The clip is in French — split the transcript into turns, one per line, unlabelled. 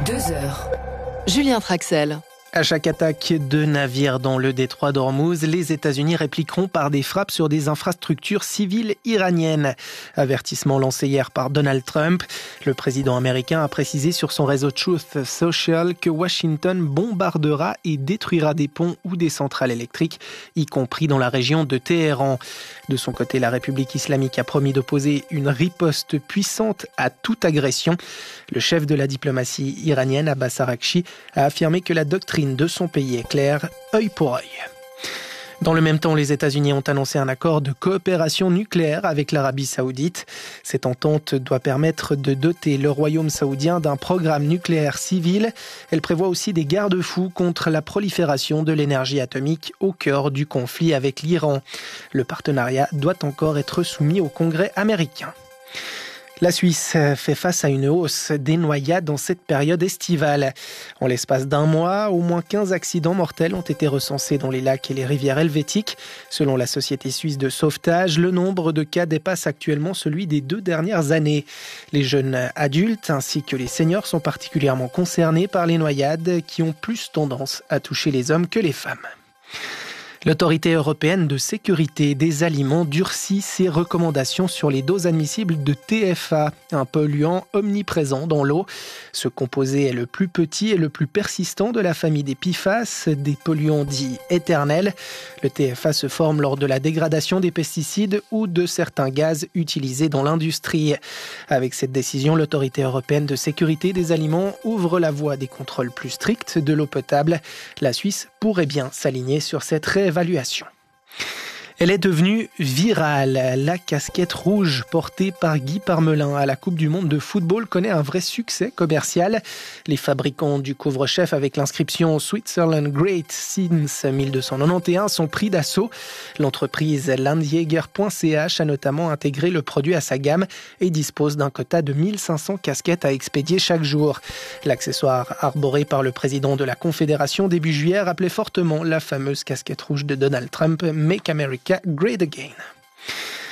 2 heures. Julien Traxel.
À chaque attaque de navires dans le détroit d'Ormuz, les États-Unis répliqueront par des frappes sur des infrastructures civiles iraniennes. Avertissement lancé hier par Donald Trump. Le président américain a précisé sur son réseau Truth Social que Washington bombardera et détruira des ponts ou des centrales électriques, y compris dans la région de Téhéran. De son côté, la République islamique a promis d'opposer une riposte puissante à toute agression. Le chef de la diplomatie iranienne, Abbas Araghchi, a affirmé que la doctrine de son pays est claire, œil pour œil. Dans le même temps, les États-Unis ont annoncé un accord de coopération nucléaire avec l'Arabie saoudite. Cette entente doit permettre de doter le royaume saoudien d'un programme nucléaire civil. Elle prévoit aussi des garde-fous contre la prolifération de l'énergie atomique au cœur du conflit avec l'Iran. Le partenariat doit encore être soumis au Congrès américain. La Suisse fait face à une hausse des noyades en cette période estivale. En l'espace d'un mois, au moins 15 accidents mortels ont été recensés dans les lacs et les rivières helvétiques. Selon la Société suisse de sauvetage, le nombre de cas dépasse actuellement celui des 2 dernières années. Les jeunes adultes ainsi que les seniors sont particulièrement concernés par les noyades qui ont plus tendance à toucher les hommes que les femmes. L'Autorité européenne de sécurité des aliments durcit ses recommandations sur les doses admissibles de TFA, un polluant omniprésent dans l'eau. Ce composé est le plus petit et le plus persistant de la famille des PFAS, des polluants dits éternels. Le TFA se forme lors de la dégradation des pesticides ou de certains gaz utilisés dans l'industrie. Avec cette décision, l'Autorité européenne de sécurité des aliments ouvre la voie des contrôles plus stricts de l'eau potable. La Suisse pourrait bien s'aligner sur cette réévaluation. Elle est devenue virale. La casquette rouge portée par Guy Parmelin à la Coupe du Monde de football connaît un vrai succès commercial. Les fabricants du couvre-chef avec l'inscription Switzerland Great Since 1291 sont pris d'assaut. L'entreprise Landjäger.ch a notamment intégré le produit à sa gamme et dispose d'un quota de 1500 casquettes à expédier chaque jour. L'accessoire arboré par le président de la Confédération début juillet rappelait fortement la fameuse casquette rouge de Donald Trump, Make America Great Again.